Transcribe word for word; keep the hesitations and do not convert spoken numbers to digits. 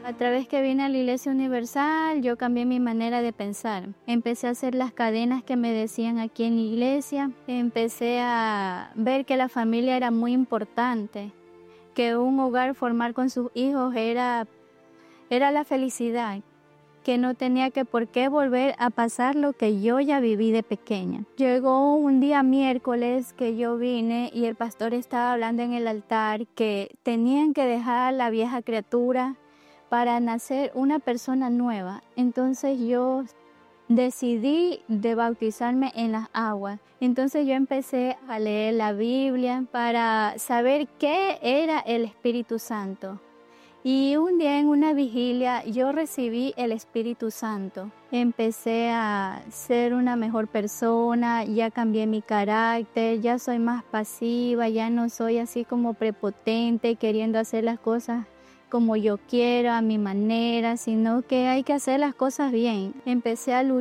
A través que vine a la Iglesia Universal, yo cambié mi manera de pensar. Empecé a hacer las cadenas que me decían aquí en la iglesia. Empecé a ver que la familia era muy importante, que un hogar formar con sus hijos era, era la felicidad, que no tenía que por qué volver a pasar lo que yo ya viví de pequeña. Llegó un día miércoles que yo vine y el pastor estaba hablando en el altar que tenían que dejar la vieja criatura para nacer una persona nueva. Entonces yo decidí de bautizarme en las aguas. Entonces yo empecé a leer la Biblia para saber qué era el Espíritu Santo. Y un día en una vigilia yo recibí el Espíritu Santo. Empecé a ser una mejor persona, ya cambié mi carácter, ya soy más pasiva, ya no soy así como prepotente, queriendo hacer las cosas como yo quiero, a mi manera, sino que hay que hacer las cosas bien. Empecé a luchar